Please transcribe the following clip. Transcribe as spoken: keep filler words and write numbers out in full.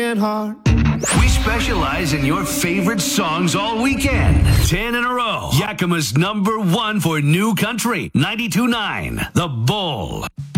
heart. We specialize in your favorite songs all weekend. Ten in a row. Yakima's number one for new country. ninety-two point nine The Bull.